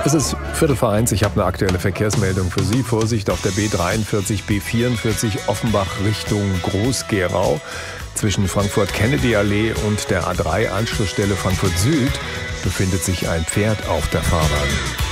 Es ist 12:45. Ich habe eine aktuelle Verkehrsmeldung für Sie. Vorsicht auf der B43, B44 Offenbach Richtung Groß-Gerau. Zwischen Frankfurt-Kennedy-Allee und der A3 Anschlussstelle Frankfurt Süd befindet sich ein Pferd auf der Fahrbahn.